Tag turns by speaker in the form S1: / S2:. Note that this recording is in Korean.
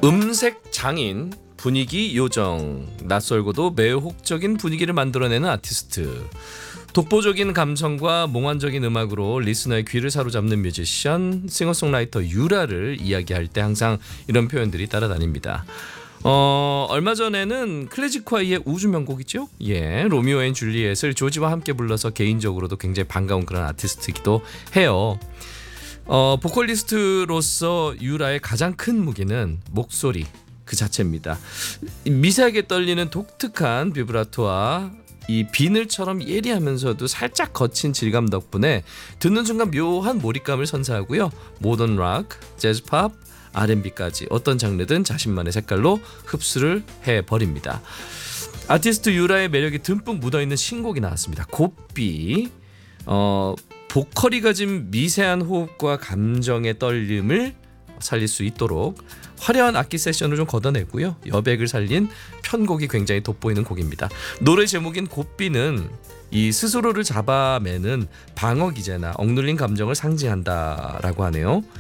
S1: 음색 장인, 분위기 요정, 낯설고도 매혹적인 분위기를 만들어내는 아티스트, 독보적인 감성과 몽환적인 음악으로 리스너의 귀를 사로잡는 뮤지션, 싱어송라이터 유라를 이야기할 때 항상 이런 표현들이 따라다닙니다. 얼마 전에는 클래식콰이의 우주 명곡이죠. 로미오 앤 줄리엣을 조지와 함께 불러서 개인적으로도 굉장히 반가운 그런 아티스트이기도 해요. 보컬리스트로서 유라의 가장 큰 무기는 목소리 그 자체입니다. 미세하게 떨리는 독특한 비브라토와 이 비늘처럼 예리하면서도 살짝 거친 질감 덕분에 듣는 순간 묘한 몰입감을 선사하고요. 모던 락, 재즈 팝, R&B까지 어떤 장르든 자신만의 색깔로 흡수를 해버립니다. 아티스트 유라의 매력이 듬뿍 묻어있는 신곡이 나왔습니다. 곱비. 보컬이 가진 미세한 호흡과 감정의 떨림을 살릴 수 있도록 화려한 악기 세션을 좀 걷어내고요. 여백을 살린 편곡이 굉장히 돋보이는 곡입니다. 노래 제목인 곱비는 이 스스로를 잡아매는 방어 기제나 억눌린 감정을 상징한다라고 하네요.